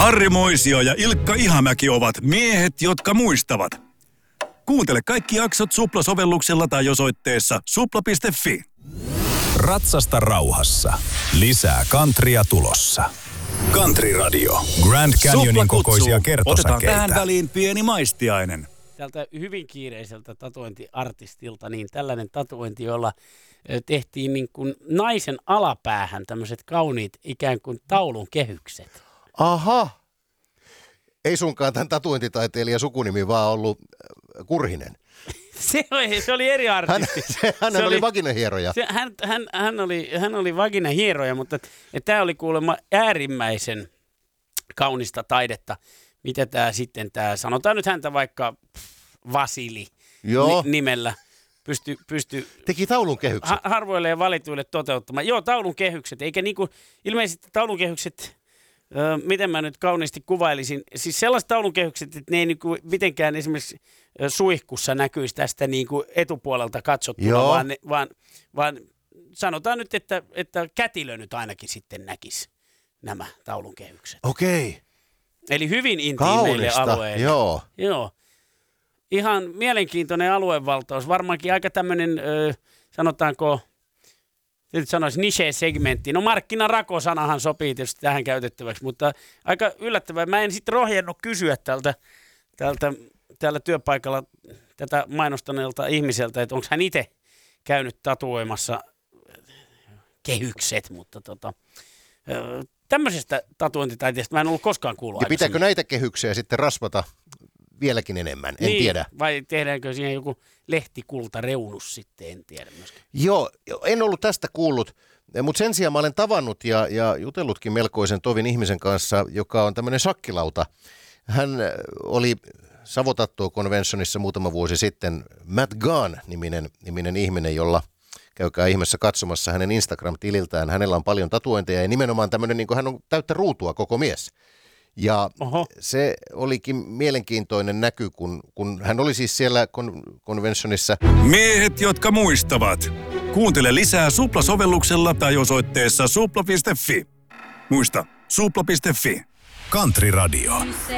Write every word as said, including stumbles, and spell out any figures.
Harri Moisio ja Ilkka Ihamäki ovat miehet, jotka muistavat. Kuuntele kaikki jaksot Supla-sovelluksella tai osoitteessa supla piste fi. Ratsasta rauhassa. Lisää countrya tulossa. Country Radio. Grand Canyonin kokoisia kertosäkeitä. Otetaan tähän väliin pieni maistiainen. Tältä hyvin kiireiseltä tatuointiartistilta, niin tällainen tatuointi, jolla tehtiin niin kuin naisen alapäähän tämmöiset kauniit ikään kuin taulun kehykset. Aha. Ei sunkaan tämän tatuointitaiteilijan sukunimi vaan ollut Kurhinen. Se oli, se oli eri artisti. Hän, se, hän se oli, oli vaginahieroja. Se, hän, hän, hän oli, hän oli vaginahieroja, mutta tämä oli kuulemma äärimmäisen kaunista taidetta. Mitä tämä sitten, tämä, sanotaan nyt häntä vaikka Vasili Joo. Ni, nimellä, pysty, pysty teki taulun kehykset. Ha, harvoille ja valituille toteuttamaan. Joo, taulun kehykset, eikä niinku, ilmeisesti taulun kehykset, ö, miten mä nyt kauniisti kuvailisin, siis sellaiset taulun kehykset, että ne ei niinku mitenkään esimerkiksi suihkussa näkyisi tästä niinku etupuolelta katsottuna, vaan, ne, vaan, vaan sanotaan nyt, että, että kätilö nyt ainakin sitten näkisi nämä taulun kehykset. Okei. Eli hyvin intiimeille alueille. Joo. Joo. Ihan mielenkiintoinen aluevaltaus. Varmaankin aika tämmöinen, ö, sanotaanko, tietysti sanoisi niche-segmentti. No markkinarako-sanahan sopii tietysti tähän käytettäväksi, mutta aika yllättävää. Mä en sitten rohjennut kysyä tältä, tältä, täällä työpaikalla tätä mainostaneelta ihmiseltä, että onko hän itse käynyt tatuoimassa kehykset, mutta tota... Ö, tämmöisestä tatuointitaiteesta mä en ollut koskaan kuullut. Ja pitääkö näitä kehyksiä sitten rasvata vieläkin enemmän? En niin, tiedä. Vai tehdäänkö siihen joku lehtikultareunus sitten, en tiedä myöskään. Joo, en ollut tästä kuullut, mutta sen sijaan mä olen tavannut ja, ja jutellutkin melkoisen tovin ihmisen kanssa, joka on tämmöinen shakkilauta. Hän oli Savotattuo Conventionissa muutama vuosi sitten Matt Gahn-niminen niminen ihminen, jolla... Käykää ihmeessä katsomassa hänen Instagram-tililtään. Hänellä on paljon tatuointeja ja nimenomaan tämmöinen, niin kuin hän on täyttä ruutua koko mies. Ja Oho. se olikin mielenkiintoinen näky, kun, kun hän oli siis siellä kon- Conventionissa. Miehet, jotka muistavat. Kuuntele lisää Supla-sovelluksella tai osoitteessa supla piste fi. Muista, supla piste fi. Country Radio.